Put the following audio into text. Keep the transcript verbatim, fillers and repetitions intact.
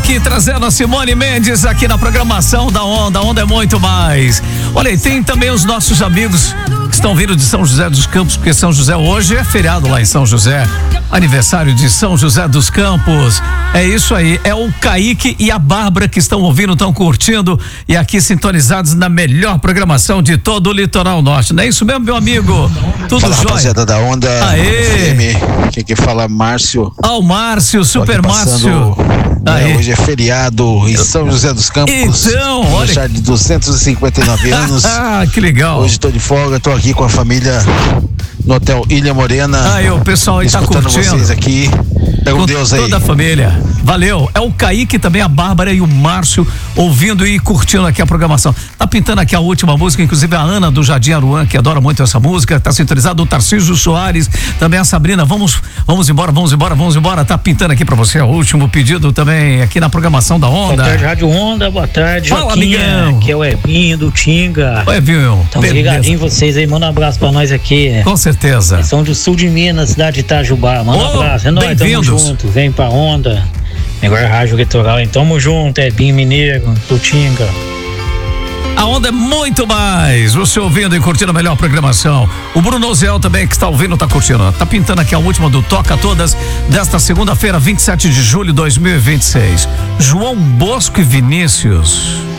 Kaique trazendo a Simone Mendes aqui na programação da Onda. A Onda é muito mais. Olha, e tem também os nossos amigos que estão vindo de São José dos Campos, porque São José hoje é feriado lá em São José. Aniversário de São José dos Campos. É isso aí, é o Kaique e a Bárbara que estão ouvindo, estão curtindo e aqui sintonizados na melhor programação de todo o Litoral Norte. Não é isso mesmo, meu amigo? Tudo Fala, jóia? rapaziada da Onda. Aê! Quem que fala, Márcio. Ah, o Márcio, Super Márcio. É, hoje é feriado em São José dos Campos. Então, olha. Já de duzentos e cinquenta e nove anos. Ah, que legal. Hoje tô de folga, tô aqui com a família no Hotel Ilha Morena. Aí, o pessoal aí tá escutando curtindo. vocês aqui. Pega um Deus aí. Toda a família. Valeu. É o Kaique, também a Bárbara e o Márcio ouvindo e curtindo aqui a programação. Tá pintando aqui a última música, inclusive a Ana do Jardim Aruan, que adora muito essa música, tá sintonizado, o Tarcísio Soares, também a Sabrina. Vamos, vamos embora, vamos embora, vamos embora. Tá pintando aqui pra você o último pedido também aqui na programação da Onda. Boa tarde, Rádio Onda, boa tarde, Fala, Joquinha, amigão. que é o Ebinho do Tinga. Oi, Ebinho. Estamos ligadinhos em vocês aí, manda um abraço pra nós aqui. Com certeza. São do sul de Minas, cidade de Itajubá, manda um Oh, abraço, é nóis, tamo bem-vindos. junto, vem pra Onda, melhor rádio litoral, então tamo junto, Ebinho Mineiro, do Tinga. A Onda é muito mais. Você ouvindo e curtindo a melhor programação. O Bruno Oziel também que está ouvindo, tá curtindo. Tá pintando aqui a última do Toca Todas desta segunda-feira, vinte e sete de julho de dois mil e vinte e seis. João Bosco e Vinícius.